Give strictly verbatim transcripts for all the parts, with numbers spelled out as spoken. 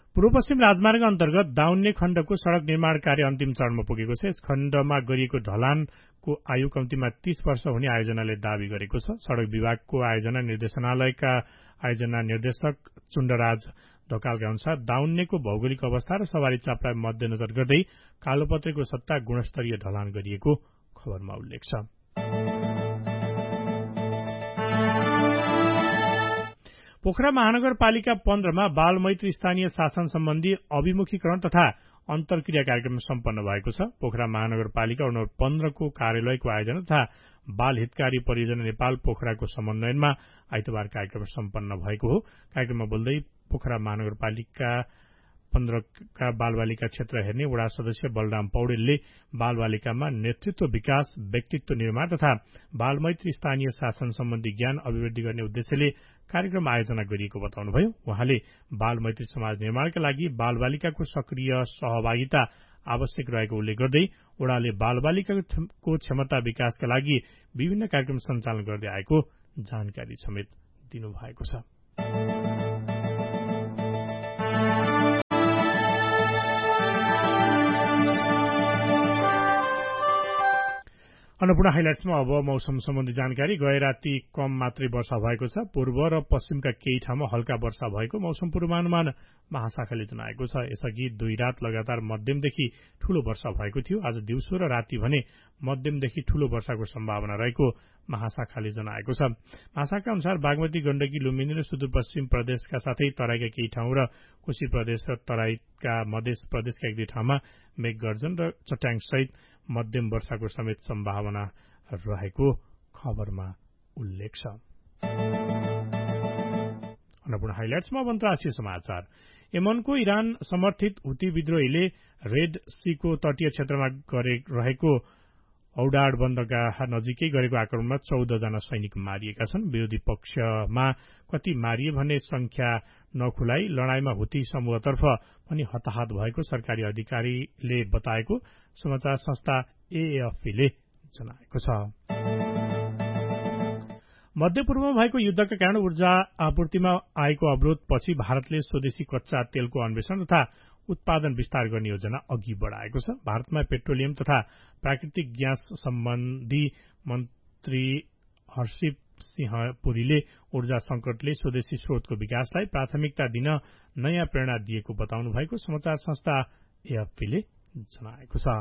पूर्व पश्चिम राजमार्ग अन्तर्गत दाउन्ने खण्डको सड़क निर्माण कार्य अन्तिम चरणमा पुगेको छ। यस खण्डमा गरिएको ढलानको आयु कम्तीमा तीस वर्ष हुने आयोजनाले दावी गरेको छ। सड़क विभागको आयोजना निर्देशनालयका आयोजना निर्देशक चुण्डराज ढकालका अनुसार दाउन्नेको भौगोलिक अवस्था र सवारी चापलाई मध्यनजर गर्दै कालोपत्रेको सट्टा गुणस्तरीय ढलान गरिएको खबरमा उल्लेख छ। पोखरा महानगरपालिका पन्ध्रमा बाल मैत्री स्थानीय शासन सम्बन्धी अभिमुखीकरण तथा अन्तर्क्रिया कार्यक्रम सम्पन्न भएको छ। पोखरा महानगरपालिका वडा नम्बर पन्ध्रको कार्यालयको आयोजना तथा बाल हितकारी परियोजना नेपाल पोखराको समन्वयनमा आइतबार कार्यक्रम सम्पन्न भएको हो। कार्यक्रममा बोल्दै पोखरा महानगरपालिका पन्ध्रका बालबालिका क्षेत्र हेर्ने वडा सदस्य बलराम पौडेलले बालबालिकामा नेतृत्व विकास, व्यक्तित्व निर्माण तथा बालमैत्री स्थानीय शासन सम्बन्धी ज्ञान अभिवृद्धि गर्ने उद्देश्यले कार्यक्रम आयोजना गरिएको बताउनुभयो। उहाँले बालमैत्री समाज निर्माणका लागि बालबालिकाको सक्रिय सहभागिता आवश्यक रहेको उल्लेख गर्दै वडाले बालबालिकाको क्षमता विकासका लागि विभिन्न कार्यक्रम सञ्चालन गर्दै आएको जानकारी समेत दिनुभएको छ। अन्नपूर्ण हाइलाइट्समा अब मौसम सम्बन्धी जानकारी। गए राति कम मात्रै वर्षा भएको छ। पूर्व र पश्चिमका केही ठाउँमा हल्का वर्षा भएको मौसम पूर्वानुमान महाशाखाले जनाएको छ। यसअघि दुई रात लगातार मध्यमदेखि ठूलो वर्षा भएको थियो। आज दिउँसो र राति भने मध्यमदेखि ठूलो वर्षाको सम्भावना रहेको महाशाखाले जनाएको छ। महाशाखा अनुसार बागमती, गण्डकी, लुम्बिनी र सुदूरपश्चिम प्रदेशका साथै तराईका केही ठाउँ र कोशी प्रदेश र तराईका मध्य प्रदेशका एक दुई ठाउँमा मेघगर्जन र चट्याङ सहित मध्यम वर्षाको समेत सम्भावना रहेको खबरमा उल्लेख छ। अन्नपूर्ण हाइलाइट्समा अन्तर्राष्ट्रिय समाचार। यमनको इरान समर्थित हुती विद्रोहीले रेड सीको तटीय क्षेत्रमा गरे रहेको औडाड बन्दरगाह नजिकै गरेको आक्रमणमा चौध जना सैनिक मारिएका छन्। विरोधी पक्षमा कति मारिए भन्ने संख्या नखुलाई लडाईमा हुती समूहतर्फ पनि हताहत भएको सरकारी अधिकारीले बताएको समाचार संस्था एएफपीले जनाएको छ। मध्यपूर्वमा भएको युद्धका कारण ऊर्जा आपूर्तिमा आएको अवरोधपछि भारतले स्वदेशी कच्चा तेलको अन्वेषण तथा उत्पादन विस्तार गर्ने योजना अघि बढ़ाएको छ। भारतमा पेट्रोलियम तथा प्राकृतिक ग्यास सम्बन्धी मन्त्री हर्षिप सिंह पुरीले ऊर्जा संकटले स्वदेशी स्रोतको विकासलाई प्राथमिकता दिन नयाँ प्रेरणा दिएको बताउनु भएको समाचार संस्था एएफपीले जनाएको छ।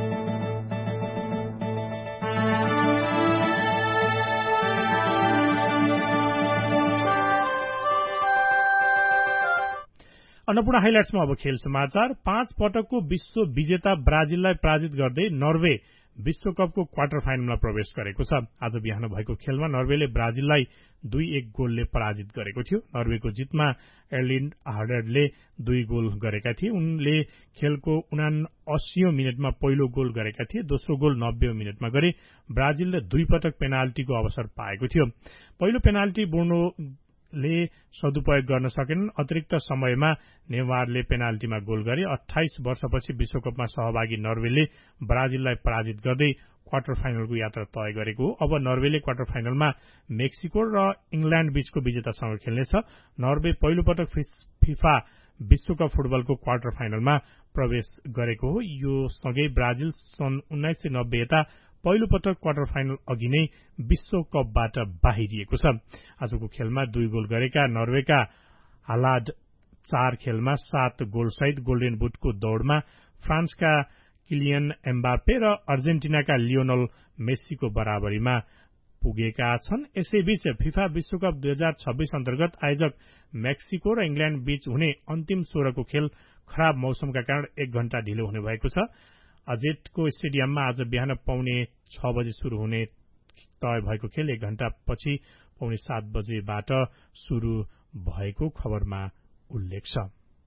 अन्नपूर्ण हाइलाइट्समा अब खेल समाचार। पाँच पटकको विश्व विजेता ब्राजिललाई पराजित गर्दै नर्वे विश्वकपको क्वार्टर फाइनलमा प्रवेश गरेको छ। आज बिहान भएको खेलमा नर्वेले ब्राजिललाई दुई एक गोलले पराजित गरेको थियो। नर्वेको जितमा एर्लिन्ड हालडले दुई गोल गरेका थिए। उनले खेलको उनासीऔं मिनटमा पहिलो गोल गरेका थिए। दोस्रो गोल नब्बे मिनटमा गरे। ब्राजिलले दुई पटक पेनाल्टीको अवसर पाएको थियो। पहिलो पेनाल्टी बुर्नो ले सदुपयोग गर्न सकेनन्। अतिरिक्त समयमा नेमारले पेनाल्टीमा गोल गरे। अठाइस वर्षपछि विश्वकपमा सहभागी नर्वेले ब्राजिललाई पराजित गर्दै क्वार्टर फाइनलको यात्रा तय गरेको हो। अब नर्वेले क्वार्टर फाइनलमा मेक्सिको र इंग्ल्याण्ड बीचको विजेतासँग खेल्नेछ। नर्वे पहिलो पटक फिफा विश्वकप फुटबलको क्वार्टर फाइनलमा प्रवेश गरेको हो। यो सँगै ब्राजिल सन् उन्नाइस सय नब्बे यता पहिलो पटक क्वार्टर फाइनल अघि नै विश्वकपबाट बाहिरिएको छ। आजको खेलमा दुई गोल गरेका नर्वेका हालाड चार खेलमा सात गोलसहित गोल्डेन बुटको दौड़मा फ्रान्सका किलियन एम्बापे र अर्जेन्टिनाका लियोनल मेस्सीको बराबरीमा पुगेका छन्। यसैबीच फिफा विश्वकप दुई हजार छब्बीस अन्तर्गत आयोजक मेक्सिको र इंग्ल्याण्ड बीच हुने अन्तिम सोह्रको खेल खराब मौसमका कारण एक घण्टा ढिलो हुने भएको छ। अजेटको स्टेडियममा आज बिहान पौने छ बजे शुरू हुने तय भएको खेल एक घण्टा पछि पौने सात बजेबाट शुरू भएको खबरमा उल्लेख छ।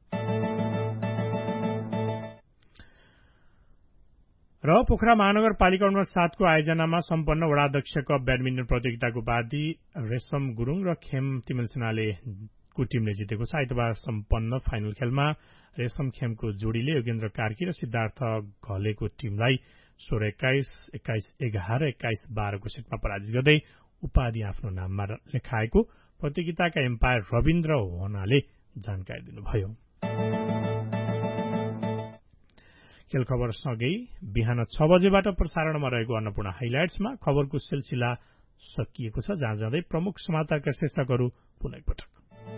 र पोखरा महानगरपालिका नम्बर सातको आयोजनामा सम्पन्न वडाध्यक्ष कप ब्याडमिन्टन प्रतियोगिताको बादी रेशम गुरूङ र खेम तिमल सिन्हाले को टीमले जितेको छ। आइतबार सम्पन्न फाइनल खेलमा रेशम खेमको जोड़ीले योगेन्द्र कार्की र सिद्धार्थ घलेको टीमलाई सोह्र एक्काइस, एक्काइस एघार, एक्काइस बाह्रको सेटमा पराजित गर्दै उपाधि आफ्नो नाममा लेखाएको प्रतियोगिताका एम्पायर रविन्द्र होनाले जानकारी दिनुभयो। खेल खबरसँगै बिहान छ बजेबाट प्रसारणमा रहेको अन्नपूर्ण हाइलाइट्समा खबरको सिलसिला सकिएको छ। जहाँ जाँदै प्रमुख समाचारका शीर्षकहरू पुनः एकपटक।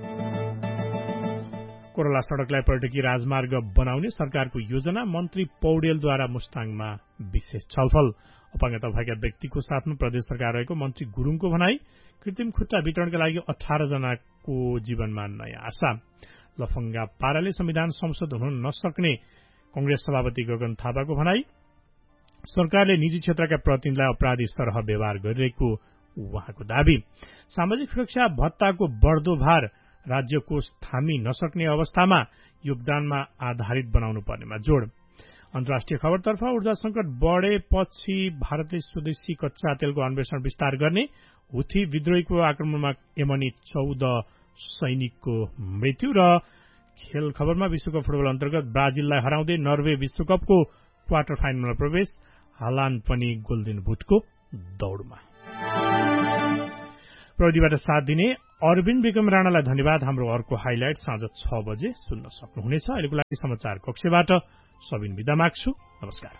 कोरला सड़कलाई पर्यटकीय राजमार्ग बनाउने सरकारको योजना, मन्त्री पौडेलद्वारा मुस्ताङमा विशेष छलफल। अपाङ्गता भएका व्यक्तिको साथमा प्रदेश सरकार रहेको मन्त्री गुरूङको भनाई। कृत्रिम खुट्टा वितरणका लागि अठार जनाको जीवनमा नयाँ आशा। लफंगा पाराले संविधान संशोधन हुन नसक्ने कंग्रेस सभापति गगन थापाको भनाई। सरकारले निजी क्षेत्रका प्रतिनिधिलाई अपराधी सरह व्यवहार गरिरहेको उहाँको दावी। सामाजिक सुरक्षा भत्ताको बढ्दो भार राज्य कोष थामी नसक्ने अवस्थामा योगदानमा आधारित बनाउनु पर्नेमा जोड़। अन्तर्राष्ट्रिय खबरतर्फ ऊर्जा संकट बढ़ेपछि भारतले स्वदेशी कच्चा तेलको अन्वेषण विस्तार गर्ने। हुथी विद्रोहीको आक्रमणमा यमनी चौध सैनिकको मृत्यु। र खेल खबरमा विश्वकप फुटबल अन्तर्गत ब्राजिललाई हराउँदै नर्वे विश्वकपको क्वार्टर फाइनलमा प्रवेश। हालान्ड पनि गोल्डन बुटको दौड़मा। प्रविधिबाट साथ दिने अरविन्द विक्रम राणालाई धन्यवाद। हाम्रो अर्को हाइलाइट साँझ छ बजे सुन्न सक्नुहुनेछ। अहिलेको लागि समाचार कक्षबाट सबिन बिदा माग्छु। नमस्कार।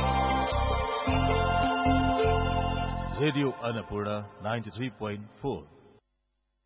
Radio Annapurna ninety three point four